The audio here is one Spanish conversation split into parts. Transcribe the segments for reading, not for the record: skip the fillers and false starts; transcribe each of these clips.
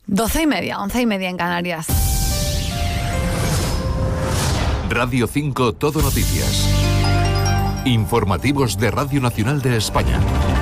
12:30, 11:30 en Canarias. Radio 5 Todo Noticias. Informativos de Radio Nacional de España.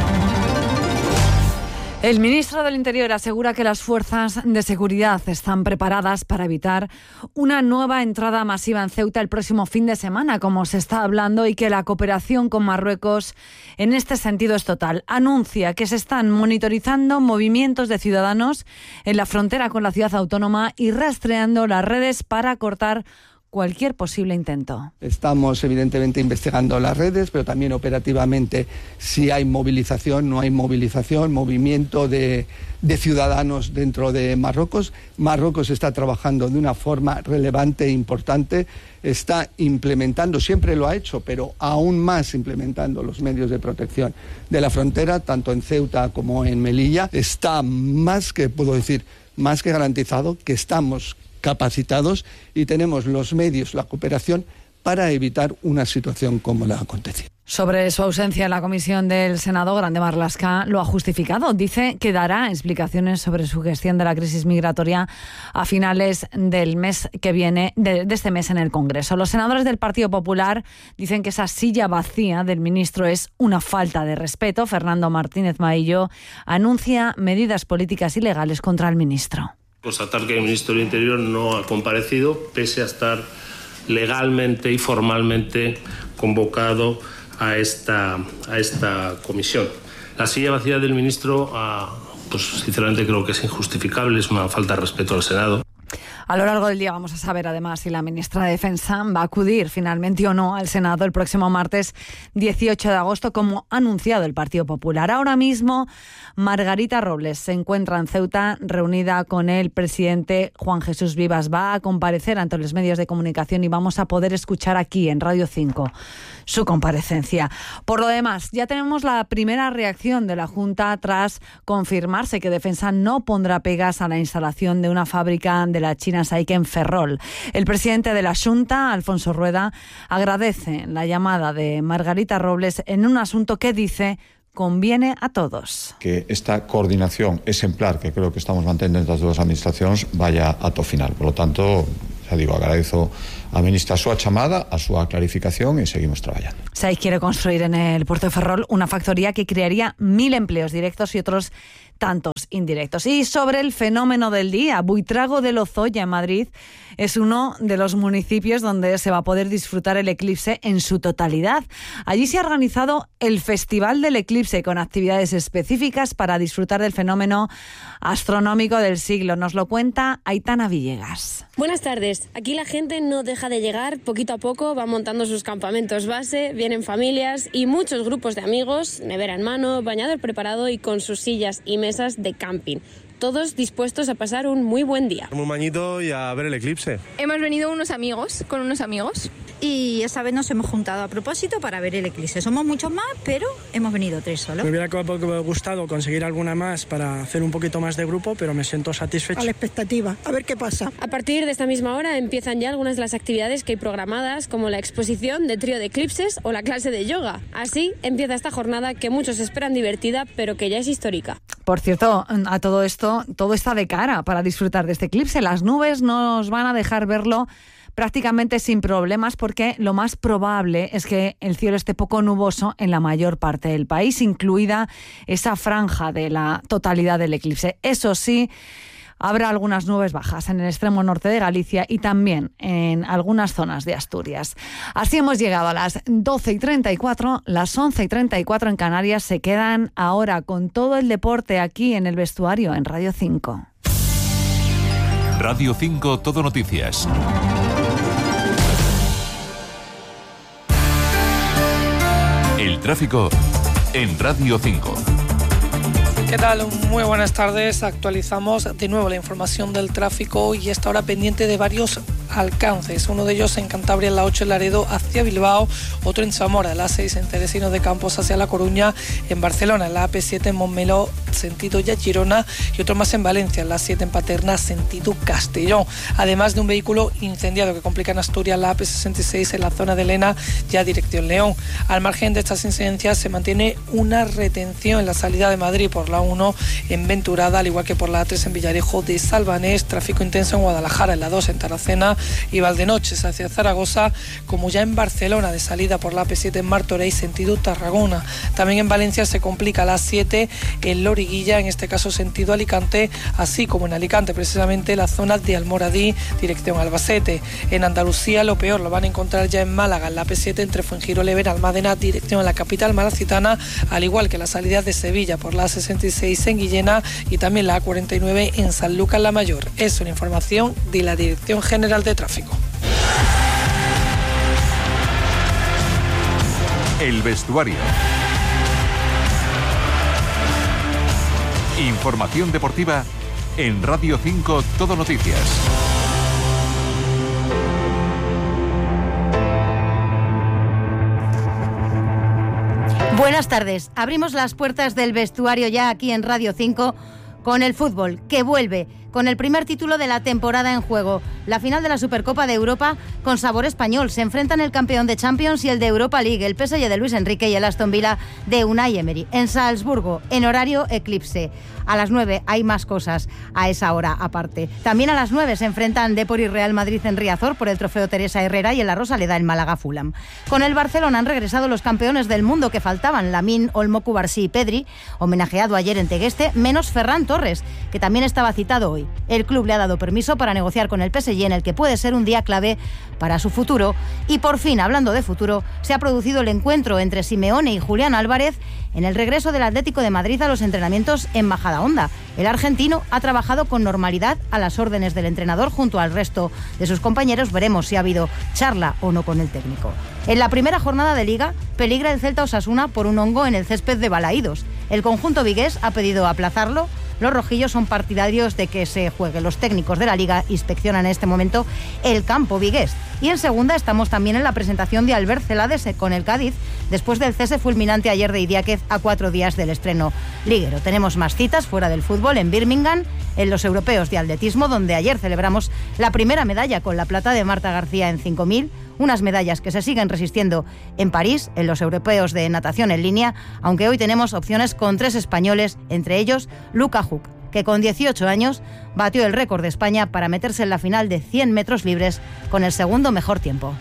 El ministro del Interior asegura que las fuerzas de seguridad están preparadas para evitar una nueva entrada masiva en Ceuta el próximo fin de semana, como se está hablando, y que la cooperación con Marruecos en este sentido es total. Anuncia que se están monitorizando movimientos de ciudadanos en la frontera con la ciudad autónoma y rastreando las redes para cortar cualquier posible intento. Estamos evidentemente investigando las redes, pero también operativamente si hay movilización, no hay movilización, movimiento de ciudadanos dentro de Marruecos. Marruecos está trabajando de una forma relevante e importante, está implementando, siempre lo ha hecho, pero aún más implementando los medios de protección de la frontera, tanto en Ceuta como en Melilla. Está más que, puedo decir, más que garantizado que estamos capacitados y tenemos los medios, la cooperación para evitar una situación como la acontecida. Sobre su ausencia en la comisión del Senado, Grande Marlaska lo ha justificado. Dice que dará explicaciones sobre su gestión de la crisis migratoria a finales del mes que viene, de este mes en el Congreso. Los senadores del Partido Popular dicen que esa silla vacía del ministro es una falta de respeto. Fernando Martínez Maillo anuncia medidas políticas y legales contra el ministro. Constatar que el ministro del Interior no ha comparecido, pese a estar legalmente y formalmente convocado a esta comisión. La silla vacía del ministro, pues sinceramente creo que es injustificable, es una falta de respeto al Senado. A lo largo del día vamos a saber además si la ministra de Defensa va a acudir finalmente o no al Senado el próximo martes 18 de agosto, como ha anunciado el Partido Popular. Ahora mismo Margarita Robles se encuentra en Ceuta reunida con el presidente Juan Jesús Vivas. Va a comparecer ante los medios de comunicación y vamos a poder escuchar aquí en Radio 5 su comparecencia. Por lo demás, ya tenemos la primera reacción de la Junta tras confirmarse que Defensa no pondrá pegas a la instalación de una fábrica de la China Saike en Ferrol. El presidente de la Junta, Alfonso Rueda, agradece la llamada de Margarita Robles en un asunto que dice conviene a todos. Que esta coordinación exemplar que creo que estamos mantendo entre as dúas administracións vaya a to final. Por lo tanto, xa digo, agradezo a ministra a súa chamada, a súa clarificación e seguimos traballando. SAIC quiere construir en el puerto de Ferrol una factoría que crearía 1.000 empleos directos y otros tantos indirectos. Y sobre el fenómeno del día, Buitrago de Lozoya en Madrid es uno de los municipios donde se va a poder disfrutar el eclipse en su totalidad. Allí se ha organizado el Festival del Eclipse con actividades específicas para disfrutar del fenómeno astronómico del siglo. Nos lo cuenta Aitana Villegas. Buenas tardes. Aquí la gente no deja de llegar, poquito a poco va montando sus campamentos base, vienen familias y muchos grupos de amigos, nevera en mano, bañador preparado y con sus sillas y mesas de camping. Todos dispuestos a pasar un muy buen día. Un bañito y a ver el eclipse. Hemos venido con unos amigos y esta vez nos hemos juntado a propósito para ver el eclipse. Somos muchos más, pero hemos venido 3 solo. Me hubiera gustado conseguir alguna más para hacer un poquito más de grupo, pero me siento satisfecho. A la expectativa, a ver qué pasa. A partir de esta misma hora empiezan ya algunas de las actividades que hay programadas, como la exposición de trío de eclipses o la clase de yoga. Así empieza esta jornada que muchos esperan divertida, pero que ya es histórica. Por cierto, a todo esto, todo está de cara para disfrutar de este eclipse. Las nubes nos van a dejar verlo prácticamente sin problemas, porque lo más probable es que el cielo esté poco nuboso en la mayor parte del país, incluida esa franja de la totalidad del eclipse. Eso sí, habrá algunas nubes bajas en el extremo norte de Galicia y también en algunas zonas de Asturias. Así hemos llegado a las 12:34, las 11:34 en Canarias. Se quedan ahora con todo el deporte aquí en el vestuario en Radio 5. Radio 5 Todo Noticias. El tráfico en Radio 5. ¿Qué tal? Muy buenas tardes. Actualizamos de nuevo la información del tráfico y está ahora pendiente de varios alcances. Uno de ellos en Cantabria, en la 8 en Laredo hacia Bilbao, otro en Zamora, en la 6 en Teresino de Campos hacia La Coruña, en Barcelona, en la AP7 en Montmeló sentido ya Girona, y otro más en Valencia, en la 7 en Paterna, sentido Castellón. Además de un vehículo incendiado que complica en Asturias la AP66 en la zona de Lena, ya dirección León. Al margen de estas incidencias se mantiene una retención en la salida de Madrid por la 1 en Venturada, al igual que por la A3 en Villarejo de Salvanés, tráfico intenso en Guadalajara, en la 2 en Tarracena y Valdenoches hacia Zaragoza, como ya en Barcelona, de salida por la AP7 en Martorell, sentido Tarragona. También en Valencia se complica la 7 en Loriguilla, en este caso sentido Alicante, así como en Alicante, precisamente la zona de Almoradí, dirección Albacete. En Andalucía lo peor lo van a encontrar ya en Málaga, en la AP7 entre Fuengirola y Benalmádena, dirección a la capital malacitana, al igual que la salida de Sevilla por la A66 en Guillena y también la A49 en Sanlúcar la Mayor. Es una información de la Dirección General de Tráfico. El vestuario. Información deportiva en Radio 5 Todo Noticias. Buenas tardes. Abrimos las puertas del vestuario ya aquí en Radio 5 con el fútbol, que vuelve con el primer título de la temporada en juego. La final de la Supercopa de Europa con sabor español. Se enfrentan el campeón de Champions y el de Europa League, el PSG de Luis Enrique y el Aston Villa de Unai Emery. En Salzburgo, en horario eclipse. A las 9 hay más cosas a esa hora aparte. También a las 9 se enfrentan Depor y Real Madrid en Riazor por el trofeo Teresa Herrera y en la Rosaleda en Málaga Fulham. Con el Barcelona han regresado los campeones del mundo que faltaban, Lamine, Olmo, Cubarsí y Pedri, homenajeado ayer en Tegueste, menos Ferran Torres, que también estaba citado hoy. El club le ha dado permiso para negociar con el PSG, en el que puede ser un día clave para su futuro. Y por fin, hablando de futuro, se ha producido el encuentro entre Simeone y Julián Álvarez en el regreso del Atlético de Madrid a los entrenamientos en Majadahonda. El argentino ha trabajado con normalidad a las órdenes del entrenador junto al resto de sus compañeros. Veremos si ha habido charla o no con el técnico. En la primera jornada de Liga peligra el Celta Osasuna por un hongo en el césped de Balaídos. El conjunto vigués ha pedido aplazarlo. Los rojillos son partidarios de que se juegue. Los técnicos de la Liga inspeccionan en este momento el campo vigués. Y en segunda estamos también en la presentación de Albert Celades con el Cádiz, después del cese fulminante ayer de Idiáquez a 4 días del estreno liguero. Tenemos más citas fuera del fútbol en Birmingham, en los europeos de atletismo, donde ayer celebramos la primera medalla con la plata de Marta García en 5000, unas medallas que se siguen resistiendo en París, en los europeos de natación en línea, aunque hoy tenemos opciones con 3 españoles, entre ellos Luca Huck, que con 18 años batió el récord de España para meterse en la final de 100 metros libres con el segundo mejor tiempo.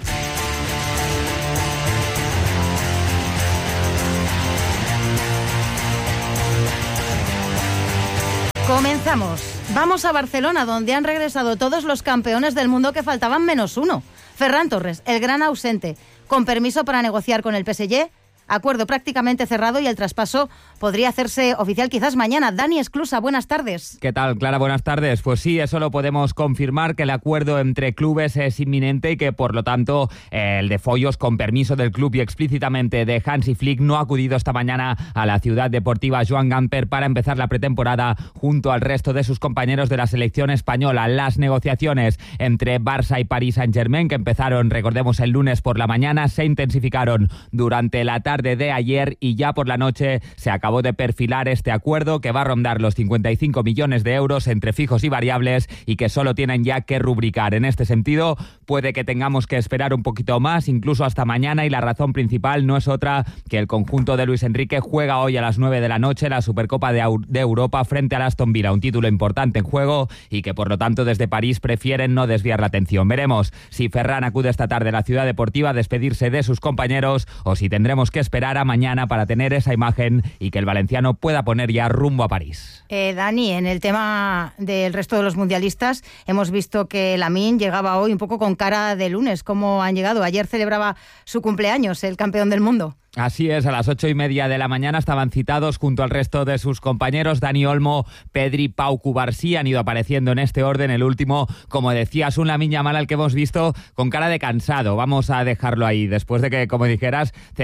Comenzamos. Vamos a Barcelona, donde han regresado todos los campeones del mundo que faltaban menos uno. Ferran Torres, el gran ausente, con permiso para negociar con el PSG. Acuerdo prácticamente cerrado y el traspaso podría hacerse oficial quizás mañana. Dani Esclusa, buenas tardes. ¿Qué tal, Clara? Buenas tardes. Pues sí, eso lo podemos confirmar, que el acuerdo entre clubes es inminente y que, por lo tanto, el de Follos, con permiso del club y explícitamente de Hansi Flick, no ha acudido esta mañana a la ciudad deportiva Joan Gamper para empezar la pretemporada junto al resto de sus compañeros de la selección española. Las negociaciones entre Barça y Paris Saint-Germain, que empezaron, recordemos, el lunes por la mañana, se intensificaron durante la tarde de ayer y ya por la noche se acabó de perfilar este acuerdo, que va a rondar los 55 millones de euros entre fijos y variables y que solo tienen ya que rubricar. En este sentido, puede que tengamos que esperar un poquito más, incluso hasta mañana, y la razón principal no es otra que el conjunto de Luis Enrique juega hoy a las 9 de la noche la Supercopa de Europa frente al Aston Villa, un título importante en juego y que por lo tanto desde París prefieren no desviar la atención. Veremos si Ferran acude esta tarde a la ciudad deportiva a despedirse de sus compañeros o si tendremos que esperar a mañana para tener esa imagen y que el valenciano pueda poner ya rumbo a París. Dani, en el tema del resto de los mundialistas, hemos visto que Lamine llegaba hoy un poco con cara de lunes. ¿Cómo han llegado? Ayer celebraba su cumpleaños, el campeón del mundo. Así es, a las 8:30 de la mañana estaban citados junto al resto de sus compañeros Dani Olmo, Pedri, Pau, Cubarsí. Han ido apareciendo en este orden. El último, como decías, un Lamine Yamal al que hemos visto con cara de cansado. Vamos a dejarlo ahí, después de que, como dijeras, celebrara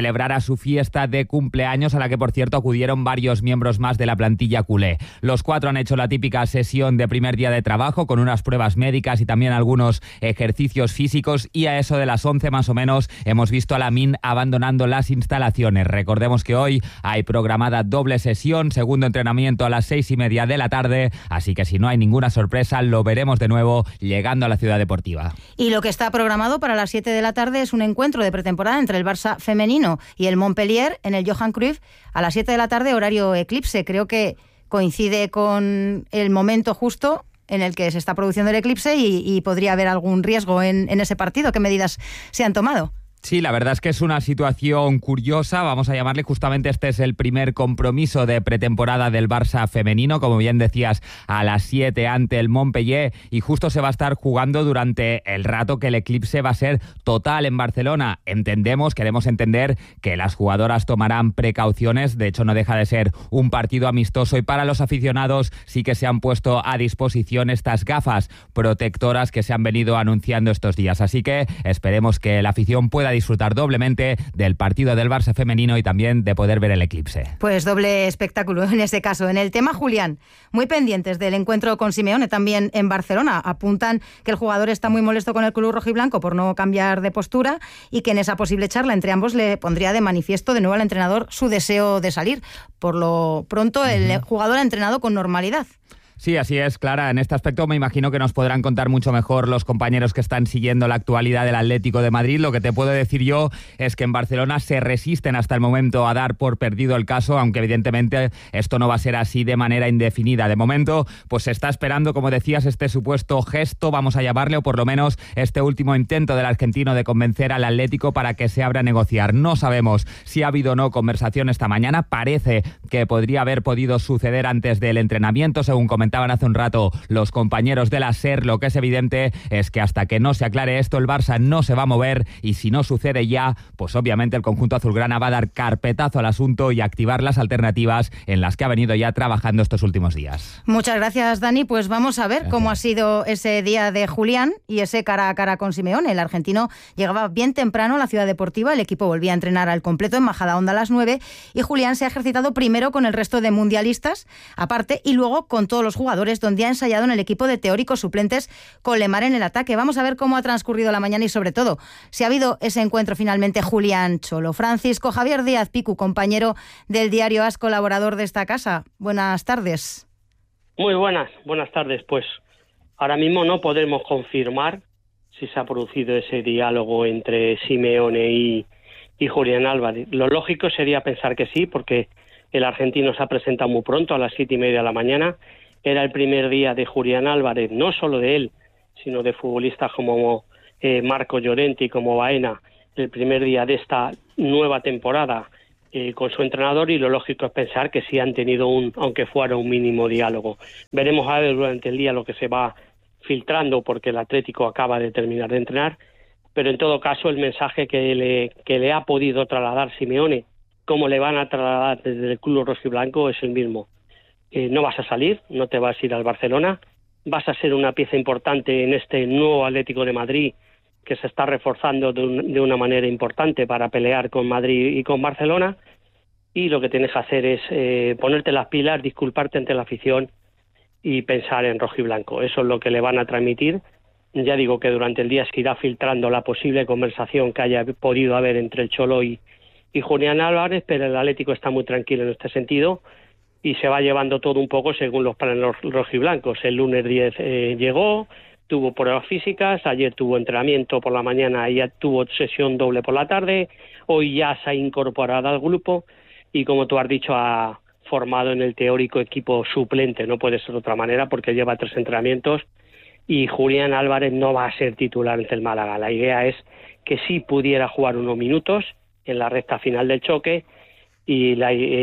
su fiesta de cumpleaños, a la que por cierto acudieron varios miembros más de la plantilla culé. Los 4 han hecho la típica sesión de primer día de trabajo con unas pruebas médicas y también algunos ejercicios físicos, y a eso de las 11 más o menos hemos visto a Lamine abandonando las instalaciones. Recordemos que hoy hay programada doble sesión, segundo entrenamiento a las 6:30 de la tarde, así que si no hay ninguna sorpresa lo veremos de nuevo llegando a la ciudad deportiva. Y lo que está programado para las 7 de la tarde es un encuentro de pretemporada entre el Barça femenino y el Montpellier en el Johan Cruyff a las 7 de la tarde, horario eclipse. Creo que coincide con el momento justo en el que se está produciendo el eclipse y podría haber algún riesgo en ese partido. ¿Qué medidas se han tomado? Sí, la verdad es que es una situación curiosa, vamos a llamarle. Justamente este es el primer compromiso de pretemporada del Barça femenino, como bien decías, a las 7 ante el Montpellier, y justo se va a estar jugando durante el rato que el eclipse va a ser total en Barcelona. Queremos entender que las jugadoras tomarán precauciones, de hecho no deja de ser un partido amistoso, y para los aficionados sí que se han puesto a disposición estas gafas protectoras que se han venido anunciando estos días, así que esperemos que la afición pueda disfrutar doblemente del partido del Barça femenino y también de poder ver el eclipse. Pues doble espectáculo en ese caso. En el tema, Julián, muy pendientes del encuentro con Simeone también en Barcelona. Apuntan que el jugador está muy molesto con el club rojiblanco por no cambiar de postura y que en esa posible charla entre ambos le pondría de manifiesto de nuevo al entrenador su deseo de salir. Por lo pronto, el jugador ha entrenado con normalidad. Sí, así es, Clara. En este aspecto me imagino que nos podrán contar mucho mejor los compañeros que están siguiendo la actualidad del Atlético de Madrid. Lo que te puedo decir yo es que en Barcelona se resisten hasta el momento a dar por perdido el caso, aunque evidentemente esto no va a ser así de manera indefinida. De momento, pues se está esperando, como decías, este supuesto gesto, vamos a llamarle, o por lo menos este último intento del argentino de convencer al Atlético para que se abra a negociar. No sabemos si ha habido o no conversación esta mañana. Parece que podría haber podido suceder antes del entrenamiento, según comentaban hace un rato los compañeros de la SER. Lo que es evidente es que hasta que no se aclare esto, el Barça no se va a mover, y si no sucede ya, pues obviamente el conjunto azulgrana va a dar carpetazo al asunto y activar las alternativas en las que ha venido ya trabajando estos últimos días. Muchas gracias, Dani. Pues vamos a ver cómo ha sido ese día de Julián y ese cara a cara con Simeone. El argentino llegaba bien temprano a la ciudad deportiva, el equipo volvía a entrenar al completo en Majadahonda a las 9 y Julián se ha ejercitado primero con el resto de mundialistas aparte y luego con todos los jugadores, donde ha ensayado en el equipo de teóricos suplentes con Lemar en el ataque. Vamos a ver cómo ha transcurrido la mañana y sobre todo si ha habido ese encuentro finalmente Julián Cholo. Francisco Javier Díaz Picu, compañero del diario AS, colaborador de esta casa. Buenas tardes. Muy buenas tardes. Pues ahora mismo no podemos confirmar si se ha producido ese diálogo entre Simeone y Julián Álvarez. Lo lógico sería pensar que sí, porque el argentino se ha presentado muy pronto, a las 7:30 de la mañana. Era el primer día de Julián Álvarez, no solo de él, sino de futbolistas como Marco Llorente, como Baena, el primer día de esta nueva temporada con su entrenador, y lo lógico es pensar que sí han tenido aunque fuera un mínimo diálogo. Veremos a ver durante el día lo que se va filtrando, porque el Atlético acaba de terminar de entrenar, pero en todo caso el mensaje que le ha podido trasladar Simeone, como le van a trasladar desde el club rojiblanco, es el mismo. No vas a salir, no te vas a ir al Barcelona, vas a ser una pieza importante en este nuevo Atlético de Madrid que se está reforzando de una manera importante para pelear con Madrid y con Barcelona, y lo que tienes que hacer es ponerte las pilas, disculparte ante la afición y pensar en rojiblanco. Eso es lo que le van a transmitir. Ya digo que durante el día se irá filtrando la posible conversación que haya podido haber entre el Cholo y Julián Álvarez, pero el Atlético está muy tranquilo en este sentido y se va llevando todo un poco según los planes rojiblancos. El lunes 10 llegó, tuvo pruebas físicas, ayer tuvo entrenamiento por la mañana y ya tuvo sesión doble por la tarde, hoy ya se ha incorporado al grupo y, como tú has dicho, ha formado en el teórico equipo suplente. No puede ser de otra manera porque lleva 3 entrenamientos y Julián Álvarez no va a ser titular ante el Málaga. La idea es que sí pudiera jugar unos minutos en la recta final del choque, y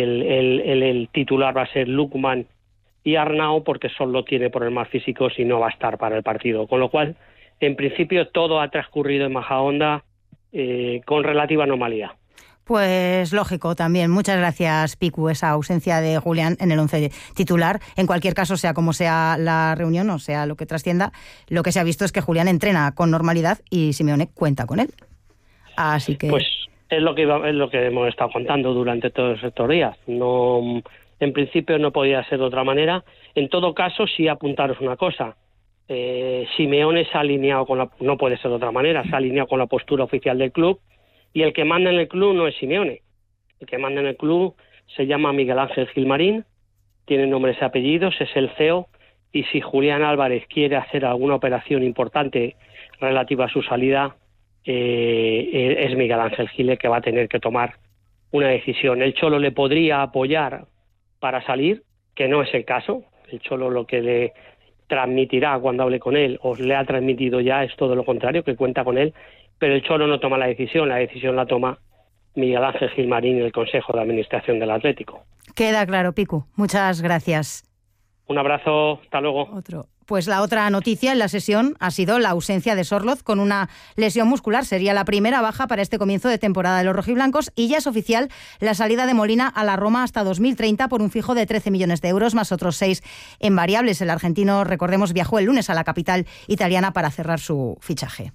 el titular va a ser Lukman y Arnau, porque solo tiene problemas físicos y no va a estar para el partido. Con lo cual, en principio, todo ha transcurrido en Majadahonda con relativa normalidad. Pues lógico también. Muchas gracias, Picu, esa ausencia de Julián en el 11 titular. En cualquier caso, sea como sea la reunión, o sea lo que trascienda, lo que se ha visto es que Julián entrena con normalidad y Simeone cuenta con él. Así que... Es lo que hemos estado contando durante todos estos días. No, en principio no podía ser de otra manera. En todo caso, sí apuntaros una cosa. Simeone se ha alineado no puede ser de otra manera, se ha alineado con la postura oficial del club, y el que manda en el club no es Simeone. El que manda en el club se llama Miguel Ángel Gilmarín, tiene nombres y apellidos, es el CEO, y si Julián Álvarez quiere hacer alguna operación importante relativa a su salida, es Miguel Ángel Gil el que va a tener que tomar una decisión. El Cholo le podría apoyar para salir, que no es el caso. El Cholo lo que le transmitirá cuando hable con él, o le ha transmitido ya, es todo lo contrario, que cuenta con él, pero el Cholo no toma la decisión la toma Miguel Ángel Gilmarín y el Consejo de Administración del Atlético. Queda claro, Picu. Muchas gracias. Un abrazo, hasta luego. Pues la otra noticia en la sesión ha sido la ausencia de Sorloz con una lesión muscular. Sería la primera baja para este comienzo de temporada de los rojiblancos, y ya es oficial la salida de Molina a la Roma hasta 2030 por un fijo de 13 millones de euros más otros 6 en variables. El argentino, recordemos, viajó el lunes a la capital italiana para cerrar su fichaje.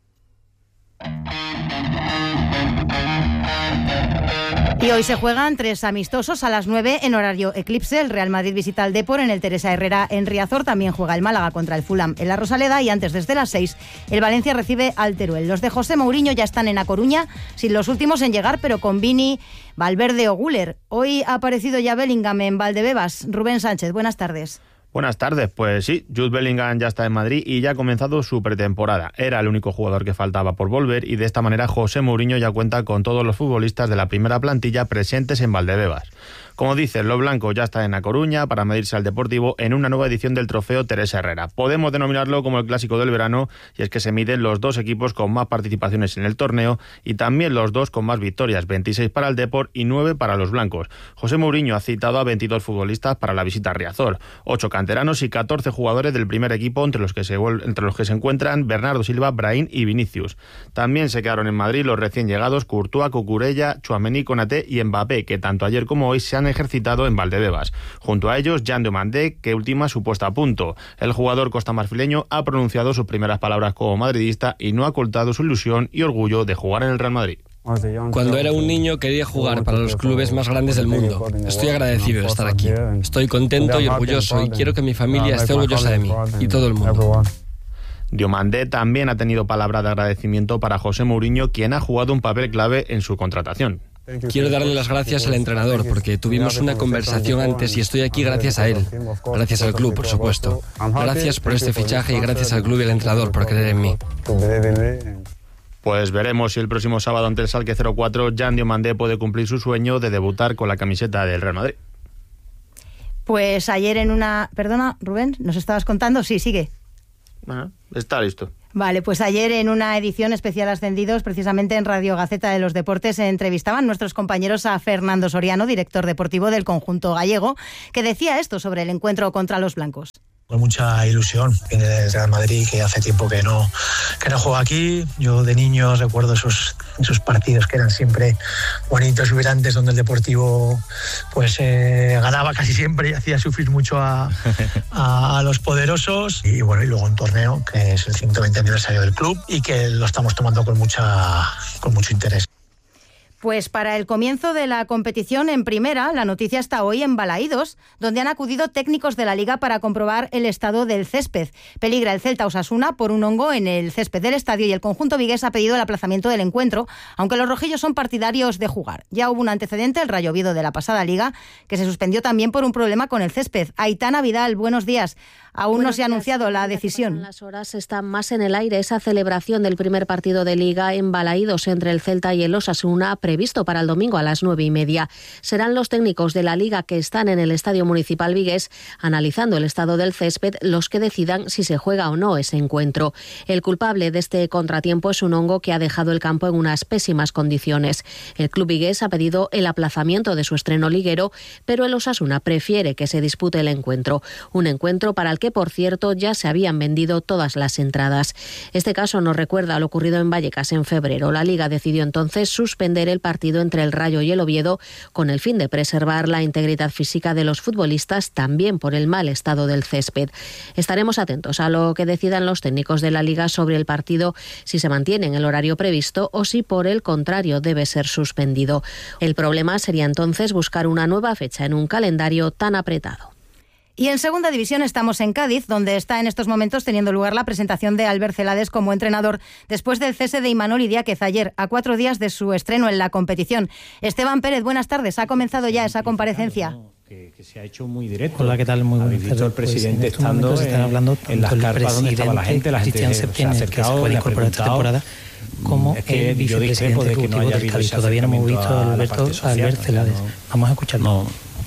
Y hoy se juegan 3 amistosos a las 9 en horario eclipse. El Real Madrid visita al Depor en el Teresa Herrera en Riazor. También juega el Málaga contra el Fulham en la Rosaleda. Y antes, desde las 6, el Valencia recibe al Teruel. Los de José Mourinho ya están en A Coruña, sin los últimos en llegar, pero con Vini, Valverde o Güler. Hoy ha aparecido ya Bellingham en Valdebebas. Rubén Sánchez, buenas tardes. Buenas tardes, pues sí, Jude Bellingham ya está en Madrid y ya ha comenzado su pretemporada. Era el único jugador que faltaba por volver, y de esta manera José Mourinho ya cuenta con todos los futbolistas de la primera plantilla presentes en Valdebebas. Como dices, los blancos ya están en A Coruña para medirse al Deportivo en una nueva edición del trofeo Teresa Herrera. Podemos denominarlo como el clásico del verano, y es que se miden los dos equipos con más participaciones en el torneo y también los dos con más victorias, 26 para el Depor y 9 para los blancos. José Mourinho ha citado a 22 futbolistas para la visita a Riazor, 8 canteranos y 14 jugadores del primer equipo, entre los que se encuentran Bernardo Silva, Brahim y Vinicius. También se quedaron en Madrid los recién llegados Courtois, Cucurella, Tchouaméni, Konaté y Mbappé, que tanto ayer como hoy se han ejercitado en Valdebebas. Junto a ellos, Jan Diomandé, que ultima su puesta a punto. El jugador costamarfileño ha pronunciado sus primeras palabras como madridista y no ha ocultado su ilusión y orgullo de jugar en el Real Madrid. Cuando era un niño quería jugar para los clubes más grandes del mundo. Estoy agradecido de estar aquí. Estoy contento y orgulloso, y quiero que mi familia esté orgullosa de mí y todo el mundo. Diomandé también ha tenido palabra de agradecimiento para José Mourinho, quien ha jugado un papel clave en su contratación. Quiero darle las gracias al entrenador porque tuvimos una conversación antes y estoy aquí gracias a él. Gracias al club, por supuesto. Gracias por este fichaje y gracias al club y al entrenador por creer en mí. Pues veremos si el próximo sábado ante el Schalke 04 Jan Diomandé puede cumplir su sueño de debutar con la camiseta del Real Madrid. Pues ayer en una... Perdona, Rubén, ¿nos estabas contando? Sí, sigue. Está listo. Vale, pues ayer en una edición especial Ascendidos, precisamente en Radio Gaceta de los Deportes, se entrevistaban nuestros compañeros a Fernando Soriano, director deportivo del conjunto gallego, que decía esto sobre el encuentro contra los blancos. Con mucha ilusión, viene del Real Madrid, que hace tiempo que no juega aquí. Yo de niño recuerdo esos partidos que eran siempre bonitos y vibrantes, donde el Deportivo pues ganaba casi siempre y hacía sufrir mucho a los poderosos. Y bueno, y luego un torneo que es el 120 aniversario del club y que lo estamos tomando con mucho interés. Pues para el comienzo de la competición en primera, la noticia está hoy en Balaídos, donde han acudido técnicos de la Liga para comprobar el estado del césped. Peligra el Celta Osasuna por un hongo en el césped del estadio y el conjunto vigués ha pedido el aplazamiento del encuentro, aunque los rojillos son partidarios de jugar. Ya hubo un antecedente, el Rayo Oviedo de la pasada Liga, que se suspendió también por un problema con el césped. Aitana Vidal, buenos días. Aún no se ha anunciado la decisión. Las horas están más en el aire esa celebración del primer partido de Liga en Balaídos entre el Celta y el Osasuna, previsto para el domingo a las 9:30. Serán los técnicos de la Liga que están en el Estadio Municipal vigués analizando el estado del césped los que decidan si se juega o no ese encuentro. El culpable de este contratiempo es un hongo que ha dejado el campo en unas pésimas condiciones. El club vigués ha pedido el aplazamiento de su estreno liguero, pero el Osasuna prefiere que se dispute el encuentro. Un encuentro para el que por cierto ya se habían vendido todas las entradas. Este caso nos recuerda a lo ocurrido en Vallecas en febrero. La Liga decidió entonces suspender el partido entre el Rayo y el Oviedo con el fin de preservar la integridad física de los futbolistas, también por el mal estado del césped. Estaremos atentos a lo que decidan los técnicos de la Liga sobre el partido, si se mantiene en el horario previsto o si por el contrario debe ser suspendido. El problema sería entonces buscar una nueva fecha en un calendario tan apretado. Y en segunda división estamos en Cádiz, donde está en estos momentos teniendo lugar la presentación de Albert Celades como entrenador después del cese de Imanol Idiáquez ayer, a 4 días de su estreno en la competición. Esteban Pérez, buenas tardes. ¿Ha comenzado ya esa comparecencia? Que se ha hecho muy directo. Hola, ¿qué tal? Muy buenas tardes. El presidente pues estando en las carpas donde estaba la gente se ha acercado, le ha preguntado. Como el vicepresidente ejecutivo del Cádiz. Todavía no hemos visto a Albert Celades. Vamos a escucharlo.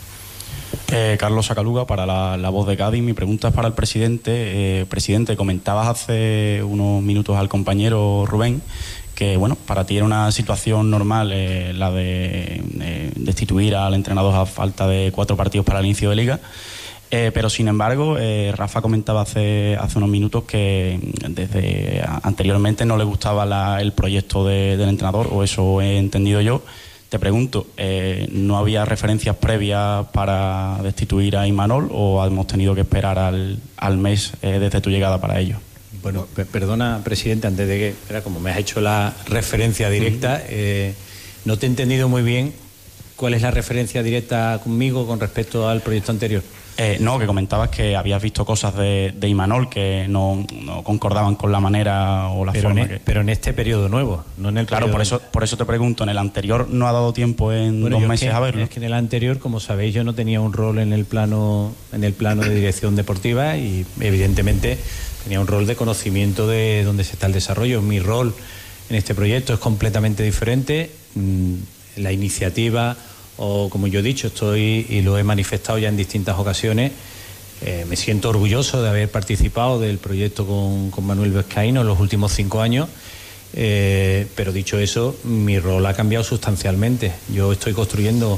Carlos Sacaluga, para la Voz de Cádiz. Mi pregunta es para el presidente. Presidente, comentabas hace unos minutos al compañero Rubén que, bueno, para ti era una situación normal la de destituir al entrenador a falta de 4 partidos para el inicio de Liga. Pero sin embargo, Rafa comentaba hace unos minutos que desde anteriormente no le gustaba el proyecto del entrenador, o eso he entendido yo. Te pregunto, ¿no había referencias previas para destituir a Imanol o hemos tenido que esperar al mes desde tu llegada para ello? Bueno, perdona, presidente, antes de que, era como me has hecho la referencia directa, no te he entendido muy bien cuál es la referencia directa conmigo con respecto al proyecto anterior. No, que comentabas que habías visto cosas de Imanol que no concordaban con la manera o la forma. Pero en este periodo nuevo, no en el claro, periodo... por eso te pregunto, ¿en el anterior no ha dado tiempo en 2 meses a verlo? Es que en el anterior, como sabéis, yo no tenía un rol en el plano de dirección deportiva y evidentemente tenía un rol de conocimiento de dónde está el desarrollo. Mi rol en este proyecto es completamente diferente. La iniciativa, o como yo he dicho, estoy y lo he manifestado ya en distintas ocasiones, me siento orgulloso de haber participado del proyecto con Manuel Vizcaíno en los últimos 5 años, pero dicho eso, mi rol ha cambiado sustancialmente. Yo estoy construyendo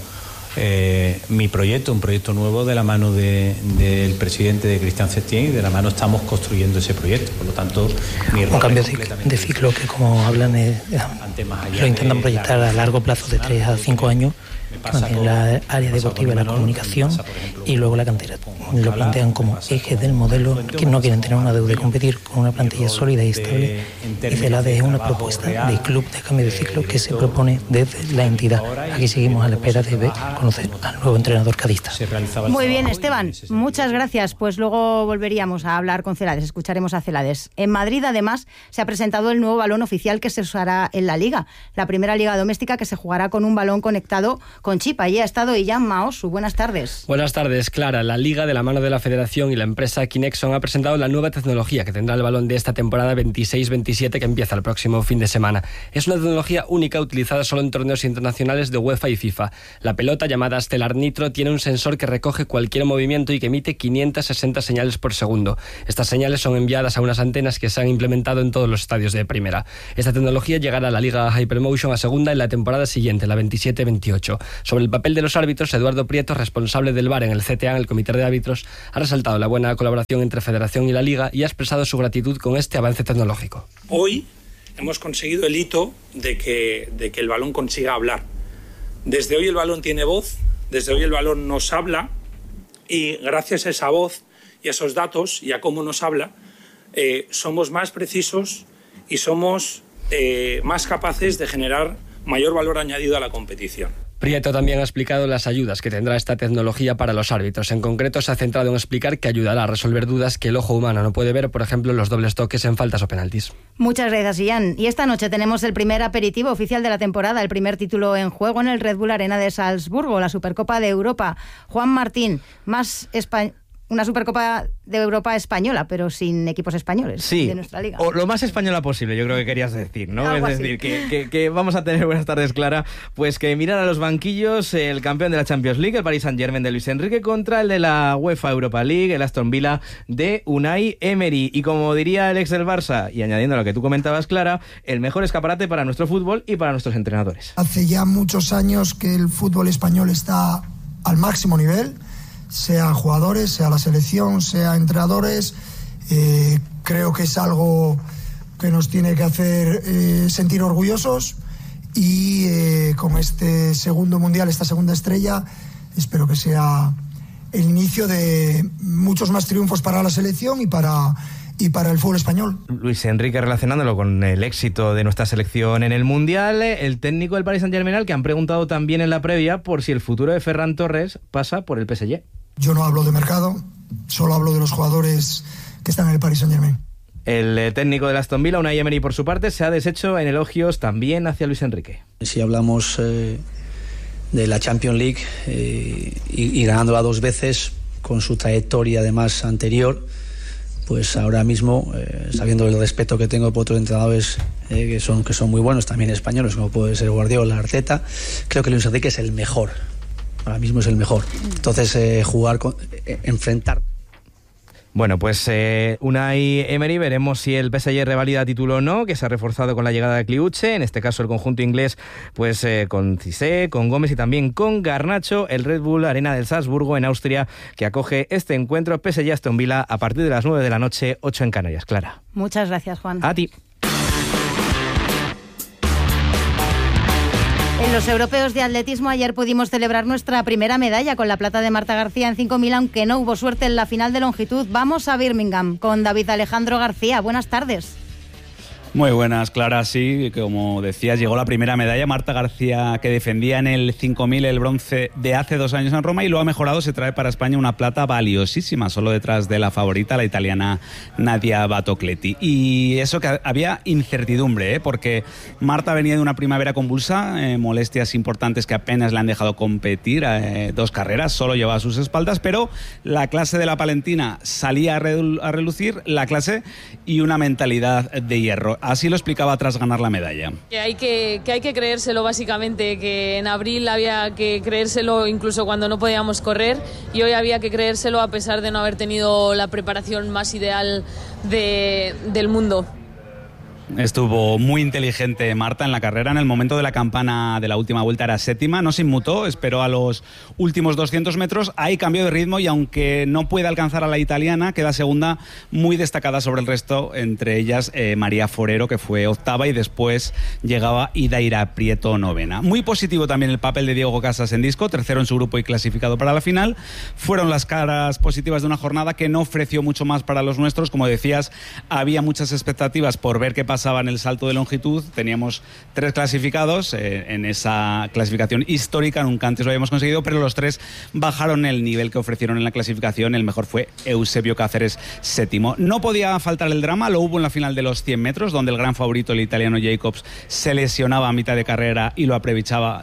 mi proyecto, un proyecto nuevo de la mano del presidente de Cristian Setién, y de la mano estamos construyendo ese proyecto. Por lo tanto, mi rol un cambio de ciclo que, como hablan, lo intentan proyectar a largo plazo, de 3 a 5 años, en la área deportiva, la comunicación y luego la cantera. Lo plantean como eje del modelo, que no quieren tener una deuda de competir con una plantilla sólida y estable. Y Celades es una propuesta de club de cambio de ciclo que se propone desde la entidad. Aquí seguimos a la espera de conocer al nuevo entrenador cadista. Muy bien, Esteban, muchas gracias. Pues luego volveríamos a hablar con Celades, escucharemos a Celades. En Madrid, además, se ha presentado el nuevo balón oficial que se usará en la Liga, la primera Liga doméstica que se jugará con un balón conectado con chip. Allí ha estado Illán Maosu. Buenas tardes. Buenas tardes, Clara. La Liga, de la mano de la Federación y la empresa Kinexon, ha presentado la nueva tecnología que tendrá el balón de esta temporada 26-27 que empieza el próximo fin de semana. Es una tecnología única utilizada solo en torneos internacionales de UEFA y FIFA. La pelota, llamada Stellar Nitro, tiene un sensor que recoge cualquier movimiento y que emite 560 señales por segundo. Estas señales son enviadas a unas antenas que se han implementado en todos los estadios de primera. Esta tecnología llegará a la Liga Hypermotion a segunda en la temporada siguiente, la 27-28. Sobre el papel de los árbitros, Eduardo Prieto, responsable del VAR en el CTA, en el Comité de Árbitros, ha resaltado la buena colaboración entre Federación y la Liga y ha expresado su gratitud con este avance tecnológico. Hoy hemos conseguido el hito de que el balón consiga hablar. Desde hoy el balón tiene voz, desde hoy el balón nos habla, y gracias a esa voz y a esos datos y a cómo nos habla, somos más precisos y somos más capaces de generar mayor valor añadido a la competición. Prieto también ha explicado las ayudas que tendrá esta tecnología para los árbitros. En concreto, se ha centrado en explicar que ayudará a resolver dudas que el ojo humano no puede ver, por ejemplo, los dobles toques en faltas o penaltis. Muchas gracias, Ian. Y esta noche tenemos el primer aperitivo oficial de la temporada, el primer título en juego en el Red Bull Arena de Salzburgo, la Supercopa de Europa. Juan Martín, una Supercopa de Europa española, pero sin equipos españoles, sí, de nuestra liga. O lo más española posible, yo creo que querías decir, ¿no? Algo es decir, que vamos a tener, buenas tardes, Clara, pues que mirar a los banquillos el campeón de la Champions League, el Paris Saint-Germain de Luis Enrique, contra el de la UEFA Europa League, el Aston Villa de Unai Emery. Y como diría el ex del Barça, y añadiendo a lo que tú comentabas, Clara, el mejor escaparate para nuestro fútbol y para nuestros entrenadores. Hace ya muchos años que el fútbol español está al máximo nivel. sea jugadores, sea la selección, sea entrenadores. Creo que es algo que nos tiene que hacer sentir orgullosos y con este segundo mundial, esta segunda estrella, espero que sea el inicio de muchos más triunfos para la selección y para el fútbol español. Luis Enrique, relacionándolo con el éxito de nuestra selección en el Mundial, el técnico del Paris Saint-Germain, al que han preguntado también en la previa por si el futuro de Ferran Torres pasa por el PSG. Yo no hablo de mercado, solo hablo de los jugadores que están en el Paris Saint-Germain. El técnico del Aston Villa, Unai Emery, por su parte, se ha deshecho en elogios también hacia Luis Enrique. Si hablamos de la Champions League y ganándola 2 veces, con su trayectoria además anterior, pues ahora mismo, sabiendo el respeto que tengo por otros entrenadores que son muy buenos, también españoles, como puede ser Guardiola, Arteta, creo que Luis Enrique es el mejor. Ahora mismo es el mejor. Entonces, enfrentar. Bueno, pues Unai Emery, veremos si el PSG revalida título o no, que se ha reforzado con la llegada de Kliuche, en este caso el conjunto inglés, pues con Cissé, con Gómez y también con Garnacho, el Red Bull Arena del Salzburgo en Austria, que acoge este encuentro PSG Aston Villa a partir de las 9 de la noche, 8 en Canarias. Clara. Muchas gracias, Juan. A ti. En los europeos de atletismo ayer pudimos celebrar nuestra primera medalla con la plata de Marta García en 5.000, aunque no hubo suerte en la final de longitud. Vamos a Birmingham con David Alejandro García. Buenas tardes. Muy buenas, Clara. Sí, como decías, llegó la primera medalla. Marta García, que defendía en el 5.000 el bronce de hace 2 años en Roma, y lo ha mejorado. Se trae para España una plata valiosísima, solo detrás de la favorita, la italiana Nadia Battocletti. Y eso que había incertidumbre, porque Marta venía de una primavera convulsa, molestias importantes que apenas le han dejado competir 2 carreras, solo llevaba a sus espaldas, pero la clase de la palentina salía a relucir, la clase y una mentalidad de hierro. Así lo explicaba tras ganar la medalla. Que hay que creérselo, básicamente, que en abril había que creérselo incluso cuando no podíamos correr, y hoy había que creérselo a pesar de no haber tenido la preparación más ideal del mundo. Estuvo muy inteligente Marta en la carrera. En el momento de la campana de la última vuelta era 7ª, no se inmutó, esperó a los últimos 200 metros, ahí cambió de ritmo y aunque no puede alcanzar a la italiana, queda segunda, muy destacada sobre el resto, entre ellas María Forero, que fue 8ª, y después llegaba Idaira Prieto, 9ª. Muy positivo también el papel de Diego Casas en disco, 3º en su grupo y clasificado para la final. Fueron las caras positivas de una jornada que no ofreció mucho más para los nuestros. Como decías, había muchas expectativas por ver qué pasaba en el salto de longitud. Teníamos 3 clasificados en esa clasificación histórica, nunca antes lo habíamos conseguido, pero los 3 bajaron el nivel que ofrecieron en la clasificación. El mejor fue Eusebio Cáceres, 7º. No podía faltar el drama, lo hubo en la final de los 100 metros, donde el gran favorito, el italiano Jacobs, se lesionaba a mitad de carrera y lo aprovechaba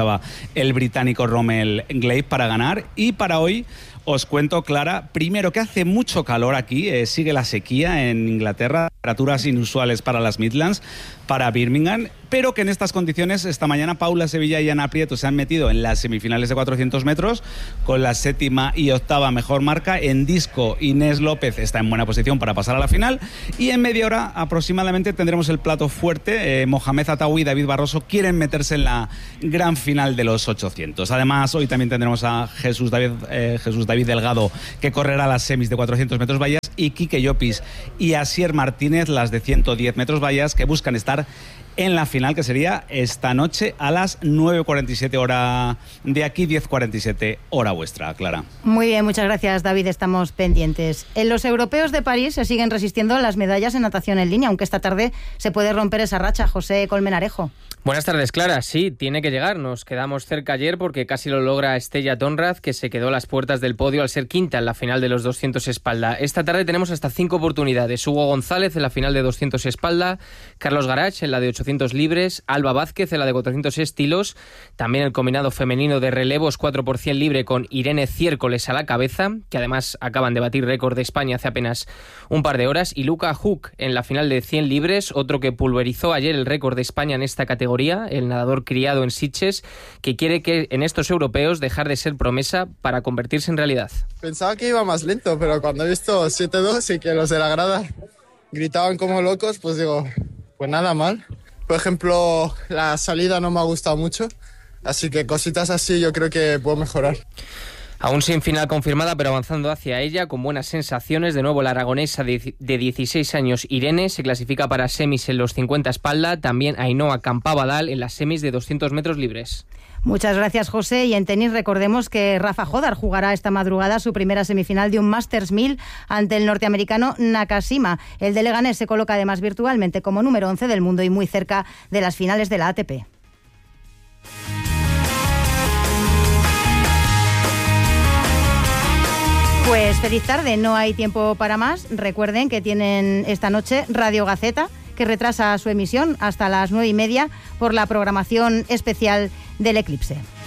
el británico Rommel Gleib para ganar. Y para hoy os cuento, Clara, primero que hace mucho calor aquí, sigue la sequía en Inglaterra, temperaturas inusuales para las Midlands, para Birmingham, pero que en estas condiciones esta mañana Paula Sevilla y Ana Prieto se han metido en las semifinales de 400 metros con la 7ª y 8ª mejor marca. En disco, Inés López está en buena posición para pasar a la final, y en media hora aproximadamente tendremos el plato fuerte. Mohamed Atawi y David Barroso quieren meterse en la gran final de los 800. Además, hoy también tendremos a Jesús David Delgado, que correrá las semis de 400 metros vallas, y Quique Llopis y Asier Martínez, las de 110 metros vallas, que buscan estar en la final, que sería esta noche a las 9:47 hora de aquí, 10:47 hora vuestra, Clara. Muy bien, muchas gracias, David, estamos pendientes. En los europeos de París se siguen resistiendo las medallas en natación en línea, aunque esta tarde se puede romper esa racha. José Colmenarejo. Buenas tardes, Clara. Sí, tiene que llegar. Nos quedamos cerca ayer porque casi lo logra Estella Tonraz, que se quedó a las puertas del podio al ser quinta en la final de los 200 espalda. Esta tarde tenemos hasta 5 oportunidades. Hugo González en la final de 200 espalda, Carlos Garach en la de 800 libres, Alba Vázquez en la de 400 estilos, también el combinado femenino de relevos 4% libre con Irene Ciércoles a la cabeza, que además acaban de batir récord de España hace apenas un par de horas, y Luca Huck en la final de 100 libres, otro que pulverizó ayer el récord de España en esta categoría, el nadador criado en Sitges, que quiere que en estos europeos dejar de ser promesa para convertirse en realidad. Pensaba que iba más lento, pero cuando he visto 7-2 y que los de la grada gritaban como locos, pues digo, pues nada mal. Por ejemplo, la salida no me ha gustado mucho, así que cositas así yo creo que puedo mejorar. Aún sin final confirmada, pero avanzando hacia ella con buenas sensaciones. De nuevo la aragonesa de 16 años Irene se clasifica para semis en los 50 espalda. También Ainhoa Campabadal en las semis de 200 metros libres. Muchas gracias, José. Y en tenis recordemos que Rafa Jodar jugará esta madrugada su primera semifinal de un Masters 1000 ante el norteamericano Nakashima. El de Leganés se coloca además virtualmente como número 11 del mundo y muy cerca de las finales de la ATP. Pues feliz tarde, no hay tiempo para más. Recuerden que tienen esta noche Radio Gaceta, que retrasa su emisión hasta las 9:30 por la programación especial del eclipse.